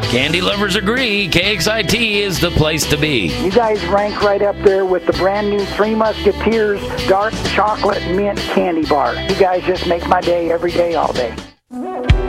Candy lovers agree, KXIT is the place to be. You guys rank right up there with the brand new Three Musketeers Dark Chocolate Mint Candy Bar. You guys just make my day every day, all day.